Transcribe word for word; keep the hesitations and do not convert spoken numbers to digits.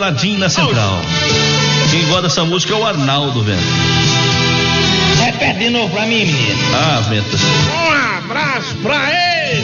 Geladim na Central. Quem gosta dessa música é o Arnaldo, velho. Repete de novo pra mim, menino. Ah, Venta. Um abraço pra ele.